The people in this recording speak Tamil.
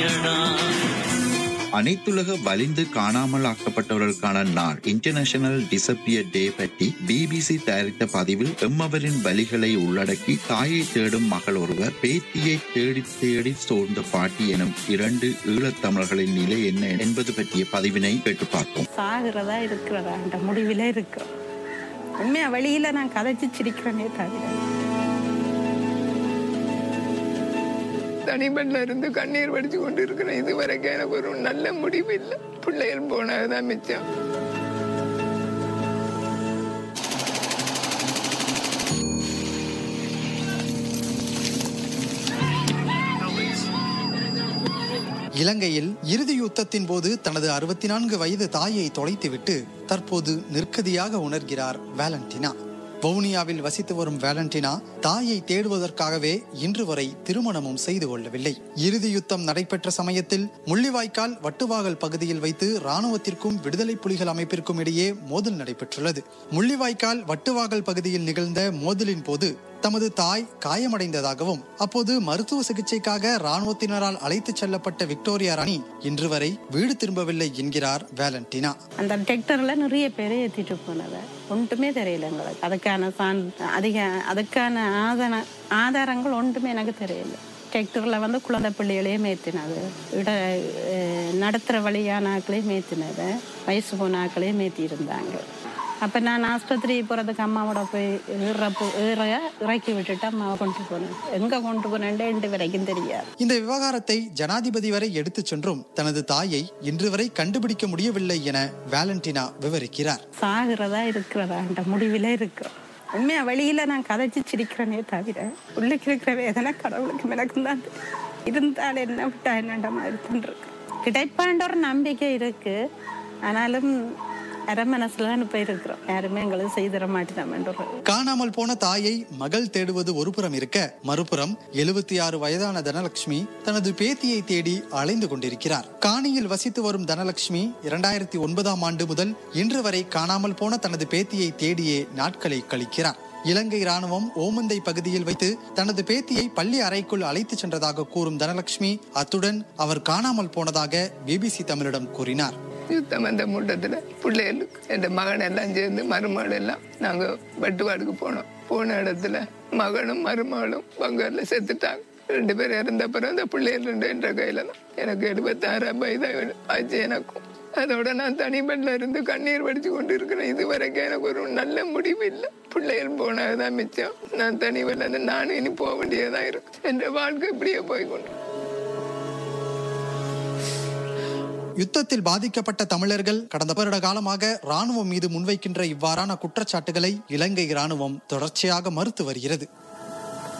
நாராயணா. அனைத்துலக வலிந்து காணாமல் ஆக்கப்பட்டவர்களுக்கான நாள் இன்டர்நேஷனல் டிசப்பியர் டே பற்றி BBC தயாரித்த பதிவில் எம்மவரின் வலிகளை உள்ளடக்கி தாயை தேடும் மகள் ஒருவர், பேத்தியை தேடி தேடி சோர்ந்த பாட்டி எனும் 2 ஈழத்தமிழர்களின் நிலை என்ன என்பது பற்றிய பதிவினை கேட்டு பார்த்தோம். சாகிறதா இருக்கிறதா என்ற முடிவில இருக்கிறோம். உண்மையா வழியில நான் கதைச்சு சிரிக்கிறேனே தவிர தனிபட்ல இருந்து கண்ணீர் வடிச்சு கொண்டு இருக்கிறேன். இதுவரைக்கும் எனக்கு ஒரு நல்ல முடிவு இல்லை. பிள்ளைகள் போனதுதான் மிச்சம். இலங்கையில் இறுதி யுத்தத்தின் போது தனது 64 வயது தாயை தொலைத்துவிட்டு தற்போது நிர்கதியாக உணர்கிறார் வேலண்டினா. வவுனியாவில் வசித்து வரும் வேலண்டினா தாயை தேடுவதற்காகவே இன்று வரை திருமணமும் செய்து கொள்ளவில்லை. இறுதி யுத்தம் நடைபெற்ற சமயத்தில் முள்ளிவாய்க்கால் வட்டுவாகல் பகுதியில் வைத்து இராணுவத்திற்கும் விடுதலை புலிகள் அமைப்பிற்கும் இடையே மோதல் நடைபெற்றுள்ளது. முள்ளிவாய்க்கால் வட்டுவாகல் பகுதியில் நிகழ்ந்த மோதலின் போது தமது தாய் காயமடைந்ததாகவும் அப்போது மருத்துவ சிகிச்சைக்காக இராணுவத்தினரால் அழைத்துச் செல்லப்பட்ட விக்டோரியா ராணி இன்று வரை வீடு திரும்பவில்லை என்கிறார் வேலண்டினா. அந்த டிராக்டர்ல நிறைய பேரை ஏற்றிட்டு போனதை ஒன்றுமே தெரியல எங்களுக்கு. அதுக்கான ஆதாரங்கள் ஒன்றுமே எனக்கு தெரியல. டிராக்டர்ல குழந்தை பிள்ளைகளையும் ஏற்றினது, நடத்துகிற வழியான ஆக்களையும் ஏற்றினது, வயசு போன ஆக்களையும் ஏற்றி இருந்தாங்க. அப்போ நான் ஆஸ்பத்திரி போகிறதுக்கு அம்மாவோட போய் இறக்கி விட்டுட்டு அம்மாவை கொண்டு போனேன். எங்கே கொண்டு போனேன்ட்டு இன்று வரைக்கும் தெரியாது. இந்த விவகாரத்தை ஜனாதிபதி வரை எடுத்துச் சென்றும் தனது தாயை இன்று வரை கண்டுபிடிக்க முடியவில்லை என வேலண்டினா விவரிக்கிறார். சாகிறதா இருக்கிறதா என்ற முடிவில இருக்கிறோம். உண்மையா வழியில நான் கதைச்சு சிரிக்கிறேனே தவிர உள்ளுக்கு இருக்கிற வேதனை கடவுளுக்கு எனக்கும் தான் இருந்தால் என்ன விட்டா என்னன்ற மாதிரி தோன்றிருக்கு. கிடைப்பான்ற ஒரு நம்பிக்கை இருக்கு. ஆனாலும் அரமனசுலதான் இப்ப இருக்கிறோம். யாருமே எங்களுக்கு செய்திட மாட்டோம். காணாமல் போன தாயை மகள் தேடுவது ஒரு புறம் இருக்க, மறுபுறம் 76 வயதான தனலட்சுமி தனது பேத்தியை தேடி அலைந்து கொண்டிருக்கிறார். காணியில் வசித்து வரும் தனலட்சுமி 2009ஆம் ஆண்டு முதல் இன்று வரை காணாமல் போன தனது பேத்தியை தேடியே நாட்களை கழிக்கிறார். இலங்கை ராணுவம் ஓமந்தை பகுதியில் வைத்து தனது பேத்தியை பள்ளி அறைக்குள் அழைத்து சென்றதாக கூறும் தனலட்சுமி அத்துடன் அவர் காணாமல் போனதாக BBC தமிழிடம் கூறினார். யுத்தம் வந்த மூட்டத்துல பிள்ளைகளுக்கு என் மகன் எல்லாம் சேர்ந்து மருமகள் எல்லாம் நாங்க வெட்டுவாடுக்கு போனோம். போன இடத்துல மகனும் மருமகளும் பங்கர்ல செத்துட்டாங்க. 2 பேர் இறந்த பிறகு அந்த பிள்ளைகள் 2 என்ற கையில தான். எனக்கு 76 வயது ஆச்சு எனக்கும். அதோட நான் தனிபட்ல இருந்து கண்ணீர் வடிச்சு கொண்டு இருக்கிறேன். இதுவரைக்கும் எனக்கு ஒரு நல்ல முடிவு இல்லை. பிள்ளைகள் போனதுதான் மிச்சம். நான் தனிபட்ல இருந்து நானும் இனி போக வேண்டியதான் இருக்கு. என் வாழ்க்கை இப்படியே போய்கொண்டு. யுத்தத்தில் பாதிக்கப்பட்ட தமிழர்கள் கடந்த வருட காலமாக ராணுவம் மீது முன்வைக்கின்ற இவ்வாறான குற்றச்சாட்டுகளை இலங்கை ராணுவம் தொடர்ச்சியாக மறுத்து வருகிறது.